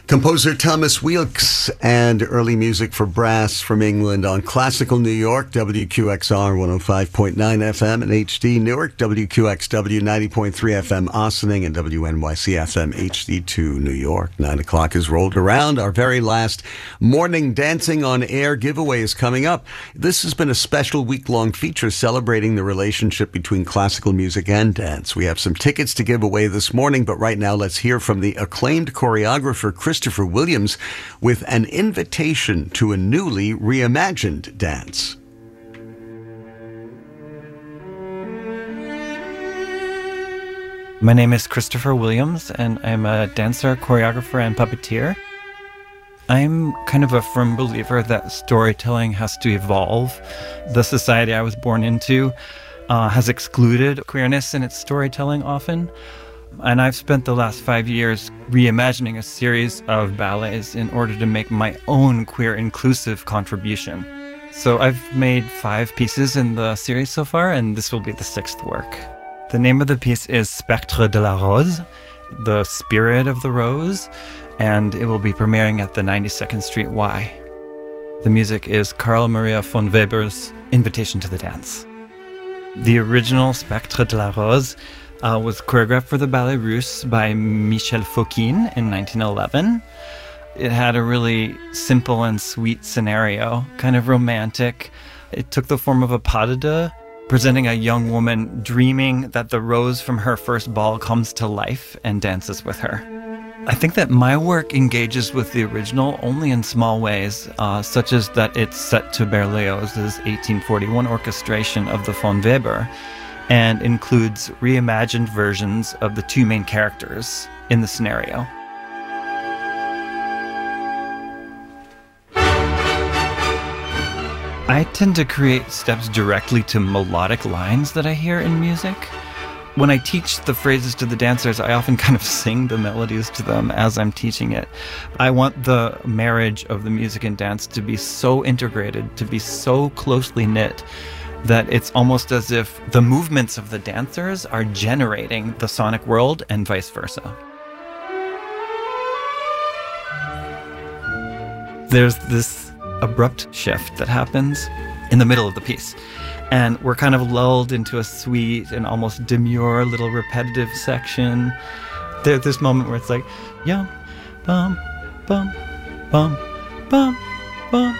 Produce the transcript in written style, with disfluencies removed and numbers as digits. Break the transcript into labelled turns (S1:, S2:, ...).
S1: Composer Thomas Weelkes and early music for brass from England on Classical New York, WQXR 105.9 FM and HD Newark, WQXW 90.3 FM Ossining, and WNYC FM HD2 New York. 9 o'clock is rolled around. Our very last morning Dancing on Air giveaway is coming up. This has been a special week-long feature celebrating the relationship between classical music and dance. We have some tickets to give away this morning, but right now let's hear from the acclaimed choreographer Christopher Williams with an invitation to a newly reimagined dance.
S2: My name is Christopher Williams, and I'm a dancer, choreographer, and puppeteer. I'm kind of a firm believer that storytelling has to evolve. The society I was born into has excluded queerness in its storytelling often. And I've spent the last 5 years reimagining a series of ballets in order to make my own queer inclusive contribution. So I've made 5 pieces in the series so far, and this will be the 6th work. The name of the piece is Spectre de la Rose, the spirit of the rose, and it will be premiering at the 92nd Street Y. The music is Carl Maria von Weber's Invitation to the Dance. The original Spectre de la Rose was choreographed for the Ballet Russe by Michel Fokine in 1911. It had a really simple and sweet scenario, kind of romantic. It took the form of a pas de deux, presenting a young woman dreaming that the rose from her first ball comes to life and dances with her. I think that my work engages with the original only in small ways, such as that it's set to Berlioz's 1841 orchestration of the von Weber, and includes reimagined versions of the 2 main characters in the scenario. I tend to create steps directly to melodic lines that I hear in music. When I teach the phrases to the dancers, I often kind of sing the melodies to them as I'm teaching it. I want the marriage of the music and dance to be so integrated, to be so closely knit, that it's almost as if the movements of the dancers are generating the sonic world and vice versa. There's this abrupt shift that happens in the middle of the piece, and we're kind of lulled into a sweet and almost demure little repetitive section. There's this moment where it's like, yum, bum, bum, bum, bum, bum,